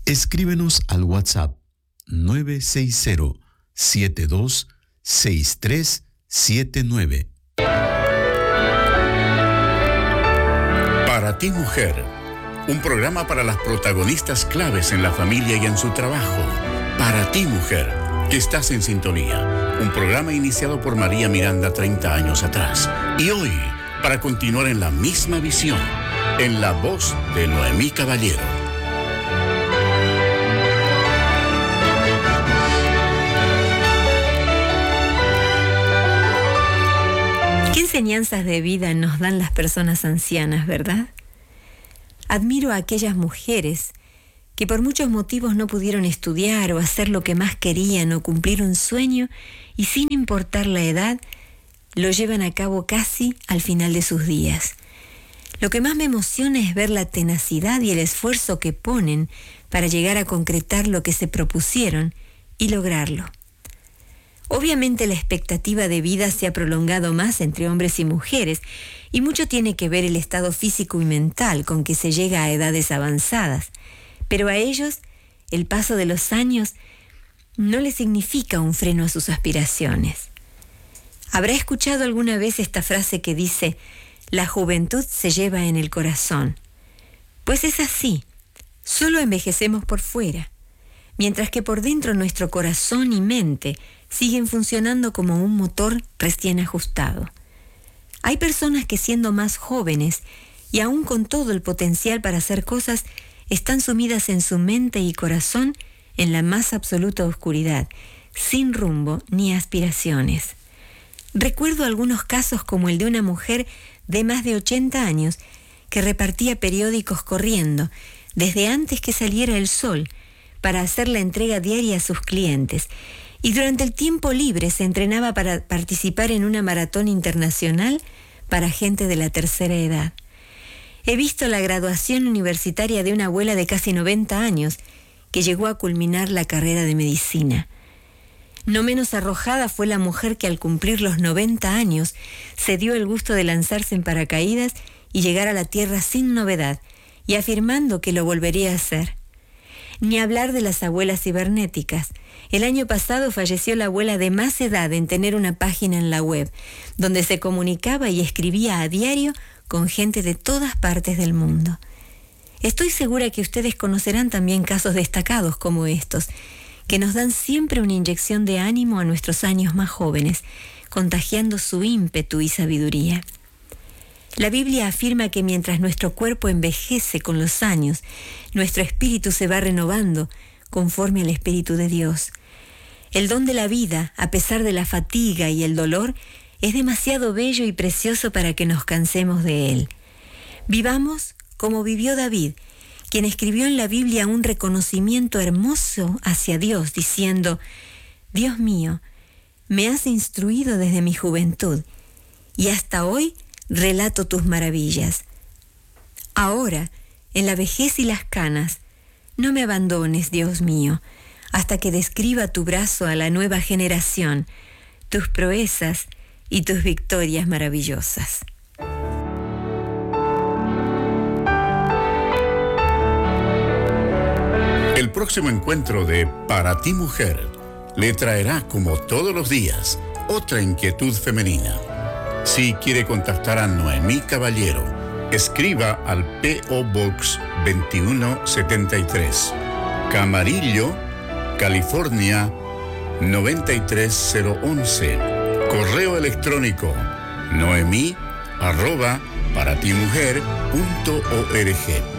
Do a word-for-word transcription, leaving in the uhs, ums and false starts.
Escríbenos al WhatsApp nueve seis cero, siete dos seis tres siete nueve. Para ti, mujer, un programa para las protagonistas claves en la familia y en su trabajo. Para ti, mujer, que estás en sintonía. Un programa iniciado por María Miranda treinta años atrás. Y hoy, para continuar en la misma visión, en la voz de Noemí Caballero. ¿Qué enseñanzas de vida nos dan las personas ancianas, verdad? Admiro a aquellas mujeres que por muchos motivos no pudieron estudiar o hacer lo que más querían o cumplir un sueño y sin importar la edad, lo llevan a cabo casi al final de sus días. Lo que más me emociona es ver la tenacidad y el esfuerzo que ponen para llegar a concretar lo que se propusieron y lograrlo. Obviamente la expectativa de vida se ha prolongado más entre hombres y mujeres y mucho tiene que ver el estado físico y mental con que se llega a edades avanzadas. Pero a ellos, el paso de los años no les significa un freno a sus aspiraciones. ¿Habrá escuchado alguna vez esta frase que dice, la juventud se lleva en el corazón? Pues es así, solo envejecemos por fuera, mientras que por dentro nuestro corazón y mente siguen funcionando como un motor recién ajustado. Hay personas que siendo más jóvenes y aún con todo el potencial para hacer cosas, están sumidas en su mente y corazón en la más absoluta oscuridad, sin rumbo ni aspiraciones. Recuerdo algunos casos como el de una mujer de más de ochenta años que repartía periódicos corriendo desde antes que saliera el sol para hacer la entrega diaria a sus clientes y durante el tiempo libre se entrenaba para participar en una maratón internacional para gente de la tercera edad. He visto la graduación universitaria de una abuela de casi noventa años que llegó a culminar la carrera de medicina. No menos arrojada fue la mujer que al cumplir los noventa años se dio el gusto de lanzarse en paracaídas y llegar a la Tierra sin novedad y afirmando que lo volvería a hacer. Ni hablar de las abuelas cibernéticas. El año pasado falleció la abuela de más edad en tener una página en la web, donde se comunicaba y escribía a diario con gente de todas partes del mundo. Estoy segura que ustedes conocerán también casos destacados como estos, que nos dan siempre una inyección de ánimo a nuestros años más jóvenes, contagiando su ímpetu y sabiduría. La Biblia afirma que mientras nuestro cuerpo envejece con los años, nuestro espíritu se va renovando conforme al Espíritu de Dios. El don de la vida, a pesar de la fatiga y el dolor, es demasiado bello y precioso para que nos cansemos de él. Vivamos como vivió David, quien escribió en la Biblia un reconocimiento hermoso hacia Dios, diciendo, Dios mío, me has instruido desde mi juventud, y hasta hoy relato tus maravillas. Ahora, en la vejez y las canas, no me abandones, Dios mío, hasta que describa tu brazo a la nueva generación, tus proezas y tus victorias maravillosas. El próximo encuentro de Para ti, mujer, le traerá, como todos los días, otra inquietud femenina. Si quiere contactar a Noemí Caballero, escriba al P O Box veintiuno setenta y tres, Camarillo, California noventa y tres cero once. Correo electrónico noemí arroba paratimujer punto org.